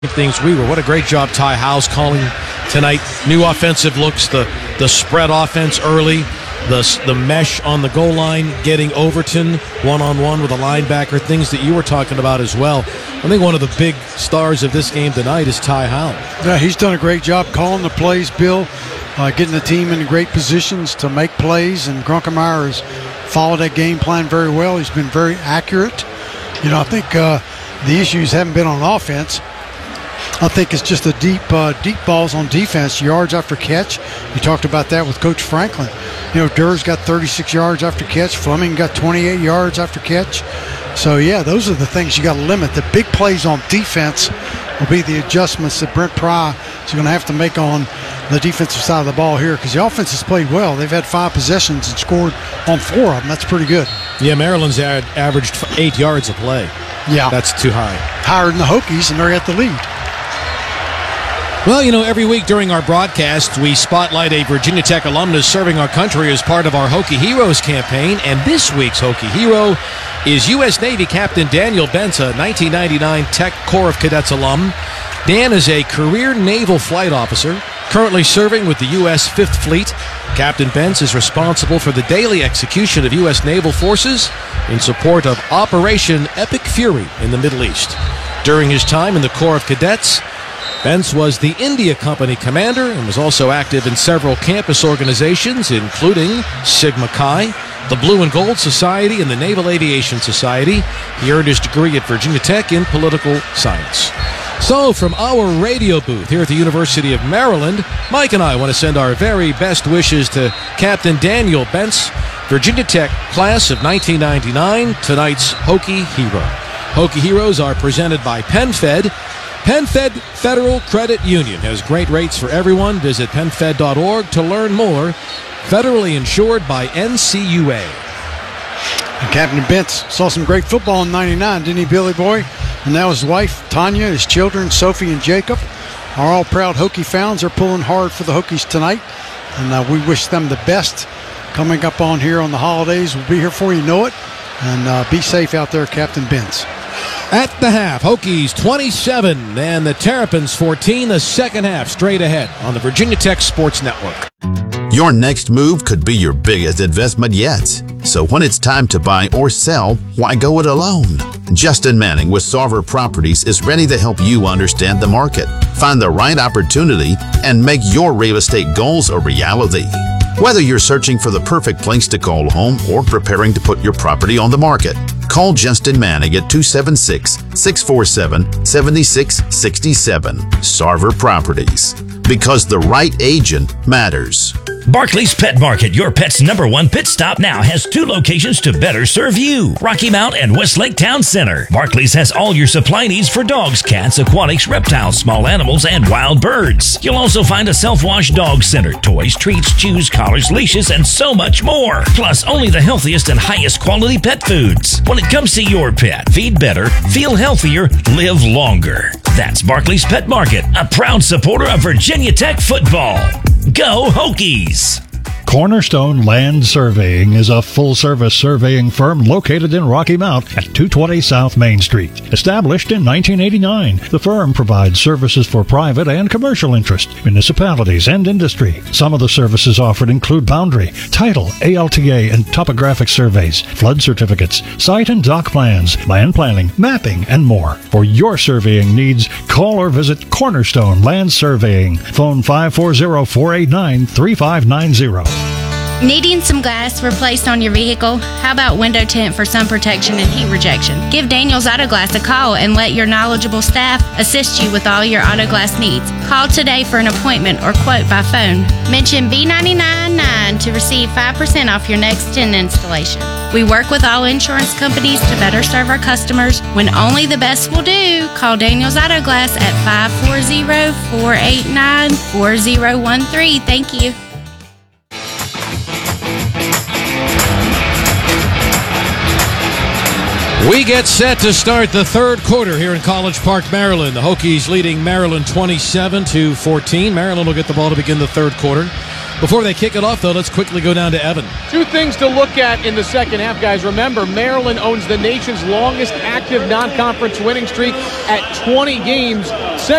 things we were. What a great job Ty Howes calling tonight. New offensive looks, the spread offense early, the mesh on the goal line, getting Overton one-on-one with a linebacker, things that you were talking about as well. I think one of the big stars of this game tonight is Ty Howes. Yeah, he's done a great job calling the plays, Bill, getting the team in great positions to make plays, and Grunkemeyer has followed that game plan very well. He's been very accurate. I think the issues haven't been on offense. I think it's just the deep balls on defense, yards after catch. You talked about that with Coach Franklin. Durr's got 36 yards after catch. Fleming got 28 yards after catch. So, yeah, those are the things you got to limit. The big plays on defense will be the adjustments that Brent Pry is going to have to make on the defensive side of the ball here, because the offense has played well. They've had 5 possessions and scored on 4 of them. That's pretty good. Yeah, Maryland's averaged 8 yards a play. Yeah. That's too high. Higher than the Hokies, and they're at the lead. Well, every week during our broadcast, we spotlight a Virginia Tech alumnus serving our country as part of our Hokie Heroes campaign. And this week's Hokie Hero is U.S. Navy Captain Daniel Bentz, a 1999 Tech Corps of Cadets alum. Dan is a career naval flight officer, currently serving with the U.S. 5th Fleet. Captain Bentz is responsible for the daily execution of U.S. naval forces in support of Operation Epic Fury in the Middle East. During his time in the Corps of Cadets, Bentz was the India Company commander and was also active in several campus organizations, including Sigma Chi, the Blue and Gold Society, and the Naval Aviation Society. He earned his degree at Virginia Tech in political science. So, from our radio booth here at the University of Maryland, Mike and I want to send our very best wishes to Captain Daniel Bentz, Virginia Tech class of 1999, tonight's Hokie Hero. Hokie Heroes are presented by PenFed. PenFed Federal Credit Union has great rates for everyone. Visit PenFed.org to learn more. Federally insured by NCUA. And Captain Bentz saw some great football in '99, didn't he, Billy Boy? And now his wife, Tanya, his children, Sophie and Jacob, are all proud Hokie fans. They're pulling hard for the Hokies tonight, and we wish them the best. Coming up on here on the holidays, we'll be here for you know it. And be safe out there, Captain Bentz. At the half, Hokies 27 and the Terrapins 14. The second half straight ahead on the Virginia Tech Sports Network. Your next move could be your biggest investment yet. So when it's time to buy or sell, why go it alone? Justin Manning with Sarver Properties is ready to help you understand the market, find the right opportunity, and make your real estate goals a reality. Whether you're searching for the perfect place to call home or preparing to put your property on the market, call Justin Manning at 276-647-7667. Sarver Properties. Because the right agent matters. Barclays Pet Market, your pet's #1 pit stop, now has 2 locations to better serve you. Rocky Mount and Westlake Town Center. Barclays has all your supply needs for dogs, cats, aquatics, reptiles, small animals, and wild birds. You'll also find a self-wash dog center, toys, treats, chews, collars, leashes, and so much more. Plus, only the healthiest and highest quality pet foods. When it comes to your pet, feed better, feel healthier, live longer. That's Barclays Pet Market, a proud supporter of Virginia Tech football. Go Hokies! Cornerstone Land Surveying is a full-service surveying firm located in Rocky Mount at 220 South Main Street. Established in 1989, the firm provides services for private and commercial interest, municipalities, and industry. Some of the services offered include boundary, title, ALTA, and topographic surveys, flood certificates, site and dock plans, land planning, mapping, and more. For your surveying needs, call or visit Cornerstone Land Surveying. Phone 540-489-3590. Needing some glass replaced on your vehicle? How about window tint for sun protection and heat rejection? Give Daniels Auto Glass a call and let your knowledgeable staff assist you with all your auto glass needs. Call today for an appointment or quote by phone. Mention B999 to receive 5% off your next tint installation. We work with all insurance companies to better serve our customers. When only the best will do, call Daniels Auto Glass at 540-489-4013. Thank you. We get set to start the third quarter here in College Park, Maryland. The Hokies leading Maryland 27-14. Maryland will get the ball to begin the third quarter. Before they kick it off, though, let's quickly go down to Evan. Two things to look at in the second half, guys. Remember, Maryland owns the nation's longest active non-conference winning streak at 20 games.